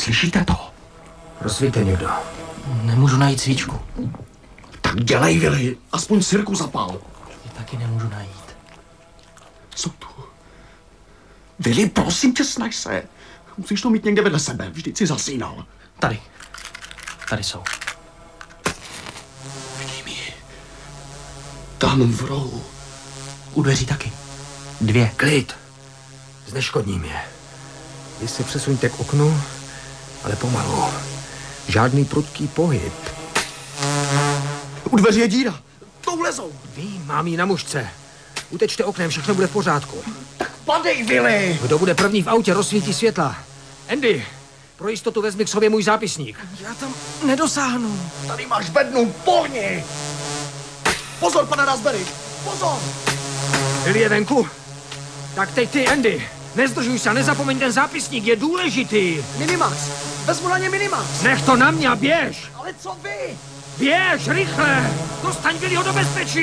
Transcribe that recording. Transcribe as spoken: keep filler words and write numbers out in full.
Slyšíte to? Rozsvíte někdo. Nemůžu najít svíčku. Tak dělej, Vili, aspoň sirku zapal. Je taky nemůžu najít. Co tu? Vili, prosím tě, snaž se. Musíš to mít někde vedle sebe, vždyť si zasínal. Tady. Tady jsou. Vidím ji. Tam v rohu. U dveří taky. Dvě. Klid. Zneškodním je. Vy se přesuňte k oknu, ale pomalu. Žádný prudký pohyb. U dveří je díra. Tou lezou. Vy, mám jí na mužce. Utečte oknem, všechno bude v pořádku. Tak padej, Vili. Kdo bude první v autě, rozsvítí světla. Andy, pro jistotu vezmi k sobě můj zápisník. Já tam nedosáhnu. Tady máš bednu, pohni. Pozor, pane Raspberry. Pozor. Billy je venku? Tak teď ty, Andy. Nezdržuj se, nezapomeň, ten zápisník je důležitý. Minimax. Vezmu na ně Minimax. Nech to na mě a běž. Ale co vy? Běž, rychle. Dostaň Billyho do bezpečí.